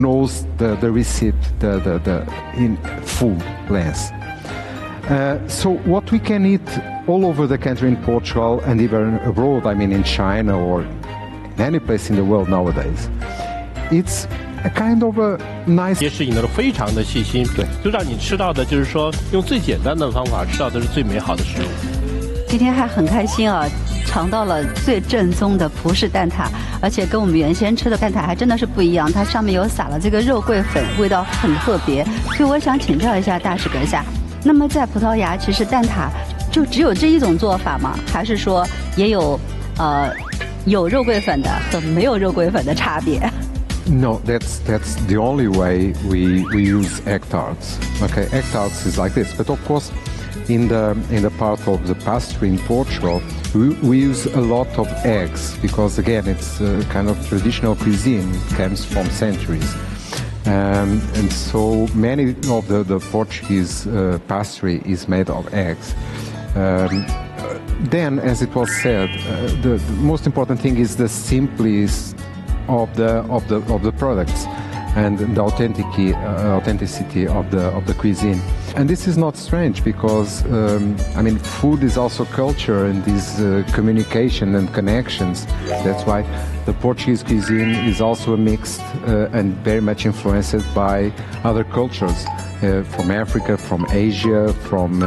knows the receipt, the in full length. So what we can eat all over the country in Portugal and even abroad, I mean in China or any place in the world nowadays, it's a kind of a nice. 这些事情都是非常的细心，对，就让你吃到的就是说用最简单的方法吃到的是最美好的食物。 今天还很开心啊，尝到了最正宗的葡式蛋挞，而且跟我们原先吃的蛋挞还真的是不一样，它上面有撒了这个肉桂粉，味道很特别。所以我想请教一下大使阁下，那么在葡萄牙其实蛋挞就只有这一种做法吗？还是说也有有肉桂粉的和没有肉桂粉的差别 ？No, that's the only way we use egg tarts. Okay, egg tarts is like this, but of course, in the part of the pastry in Portugal, we use a lot of eggs because again, it's a kind of traditional cuisine. It comes from centuries, and so many of the Portuguese pastry is made of eggs. Then, as it was said, the most important thing is the simplicity of the products and the authenticity of the cuisine. And this is not strange because I mean food is also culture and is communication and connections. That's why the Portuguese cuisine is also mixed and very much influenced by other cultures from Africa, from Asia, from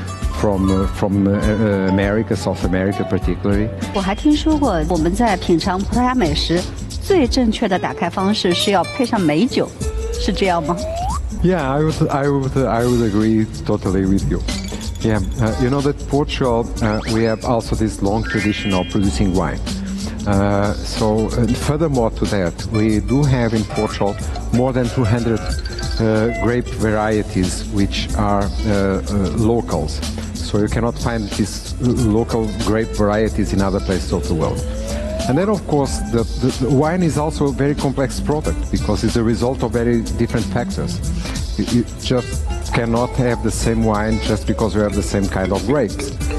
America, South America particularly. 我还听说过我们在品尝葡萄牙美食最正确的打开方式是要配上美酒，是这样吗？ Yeah, I would agree totally with you. Yeah, you know that Portugal we have also this long tradition of producing wine. So furthermore to that, we do have in Portugal more than 200 grape varieties which are locals. So you cannot find these local grape varieties in other places of the world. And then, of course, the wine is also a very complex product because it's a result of very different factors. You just cannot have the same wine just because you have the same kind of grapes.